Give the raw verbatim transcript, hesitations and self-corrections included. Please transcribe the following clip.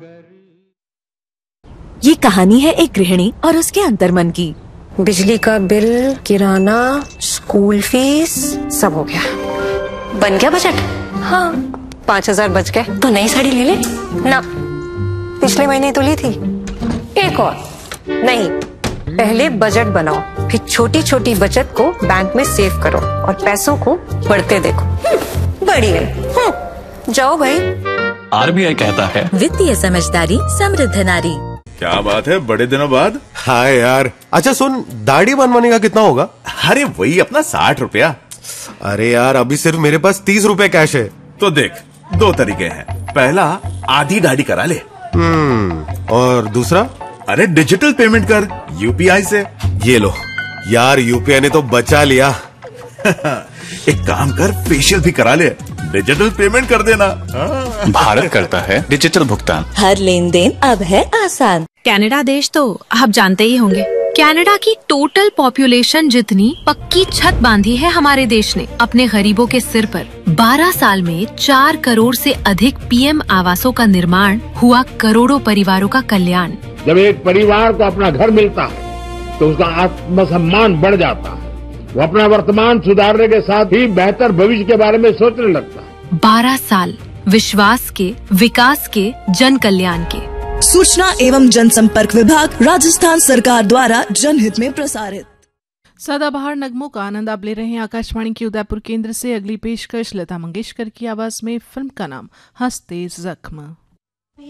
ये कहानी है एक गृहिणी और उसके अंतर्मन की। बिजली का बिल, किराना, स्कूल फीस, सब हो गया। बन गया बजट? हाँ, पाँच हजार बच गए। तो नई साड़ी ले ले ना, पिछले महीने तो ली थी। एक और नहीं, पहले बजट बनाओ, फिर छोटी छोटी बचत को बैंक में सेव करो और पैसों को बढ़ते देखो। बढ़िया। जाओ भाई। आरबीआई कहता है वित्तीय समझदारी समृद्ध नारी। क्या बात है, बड़े दिनों बाद। हाँ यार। अच्छा सुन, दाढ़ी बनवाने का कितना होगा? अरे वही अपना साठ रुपया। अरे यार, अभी सिर्फ मेरे पास तीस रुपए कैश है। तो देख, दो तरीके हैं। पहला, आधी दाढ़ी करा ले। हम्म और दूसरा? अरे डिजिटल पेमेंट कर यूपीआई से। ये लो यार, यूपीआई ने तो बचा लिया। एक काम कर, फेशियल भी करा ले, डिजिटल पेमेंट कर देना। भारत करता है डिजिटल भुगतान। हर लेन देन अब है आसान। कनाडा देश तो आप जानते ही होंगे। कनाडा की टोटल पॉपुलेशन जितनी पक्की छत बांधी है हमारे देश ने अपने गरीबों के सिर पर। बारह साल में चार करोड़ से अधिक पीएम आवासों का निर्माण हुआ, करोड़ों परिवारों का कल्याण। जब एक परिवार को अपना घर मिलता है तो उसका आत्मसम्मान बढ़ जाता है। वो अपना वर्तमान सुधारने के साथ ही बेहतर भविष्य के बारे में सोचने लगता है। बारह साल विश्वास के, विकास के, जन कल्याण के। सूचना एवं जनसंपर्क विभाग, राजस्थान सरकार द्वारा जनहित में प्रसारित। सदाबहार नगमों का आनंद आप ले रहे हैं आकाशवाणी के उदयपुर केंद्र से। अगली पेशकश लता मंगेशकर की आवाज में। फिल्म का नाम हंसते जख्म।